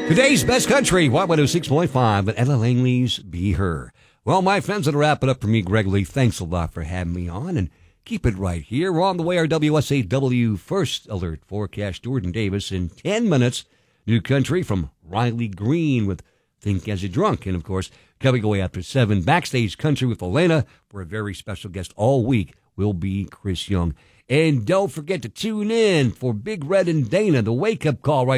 Today's best country, Y106.5, but Ella Langley's Be Her. Well, my friends, that'll wrap it up for me, Greg Lee. Thanks a lot for having me on, and keep it right here. We're on the way, our WSAW First Alert forecast. Jordan Davis in 10 minutes. New country from Riley Green with Think As a Drunk. And, of course, coming away after 7, Backstage Country with Elena for a very special guest all week will be Chris Young. And don't forget to tune in for Big Red and Dana, the wake-up call right